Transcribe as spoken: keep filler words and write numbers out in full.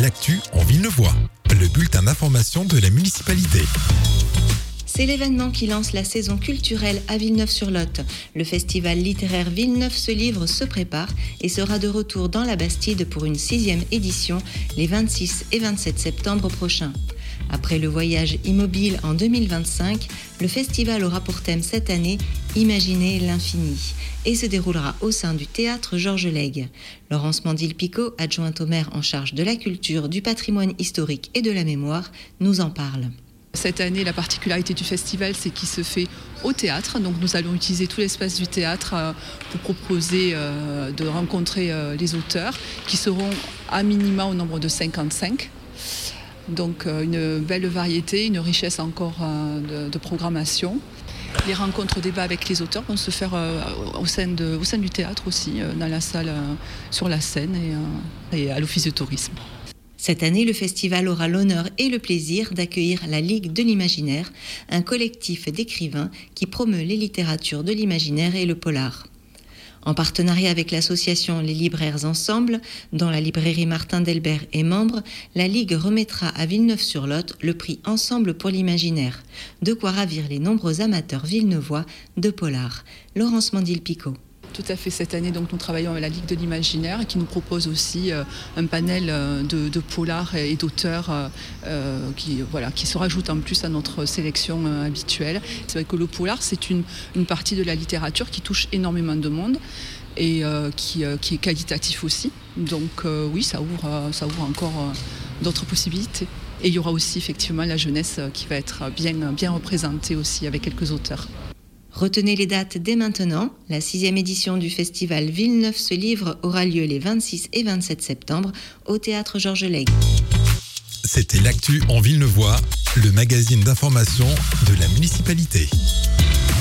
l'actu en Villeneuvois, le bulletin d'information de la municipalité. C'est l'événement qui lance la saison culturelle à Villeneuve-sur-Lot. Le festival littéraire Villeneuve se livre se prépare et sera de retour dans la Bastide pour une sixième édition les vingt-six et vingt-sept septembre prochains. Après le voyage immobile en deux mille vingt-cinq, le festival aura pour thème cette année « Imaginer l'infini » et se déroulera au sein du théâtre Georges Lègue. Laurence Mandil-Picot, adjointe au maire en charge de la culture, du patrimoine historique et de la mémoire, nous en parle. Cette année, la particularité du festival, c'est qu'il se fait au théâtre. Donc nous allons utiliser tout l'espace du théâtre pour proposer de rencontrer les auteurs qui seront à minima au nombre de cinquante-cinq. Donc une belle variété, une richesse encore de, de programmation. Les rencontres débats avec les auteurs vont se faire au sein, de, au sein du théâtre aussi, dans la salle, sur la scène et, et à l'office de tourisme. Cette année, le festival aura l'honneur et le plaisir d'accueillir la Ligue de l'Imaginaire, un collectif d'écrivains qui promeut les littératures de l'imaginaire et le polar. En partenariat avec l'association Les Libraires Ensemble, dont la librairie Martin Delbert est membre, la Ligue remettra à Villeneuve-sur-Lot le prix Ensemble pour l'imaginaire, de quoi ravir les nombreux amateurs villeneuvois de polar. Laurence Mandil-Picot. Tout à fait, cette année, donc, nous travaillons avec la Ligue de l'Imaginaire qui nous propose aussi euh, un panel euh, de, de polars et d'auteurs euh, qui, voilà, qui se rajoutent en plus à notre sélection euh, habituelle. C'est vrai que le polar, c'est une, une partie de la littérature qui touche énormément de monde et euh, qui, euh, qui est qualitatif aussi. Donc euh, oui, ça ouvre, euh, ça ouvre encore euh, d'autres possibilités. Et il y aura aussi effectivement la jeunesse euh, qui va être bien, bien représentée aussi avec quelques auteurs. Retenez les dates dès maintenant. La sixième édition du festival Villeneuve se livre aura lieu les vingt-six et vingt-sept septembre au théâtre Georges Lègue. C'était l'actu en Villeneuvois, le magazine d'information de la municipalité.